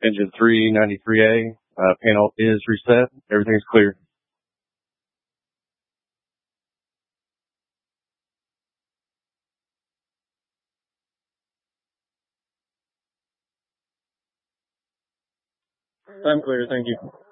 Engine 393A. Panel is reset. Everything's clear. I'm clear. Thank you.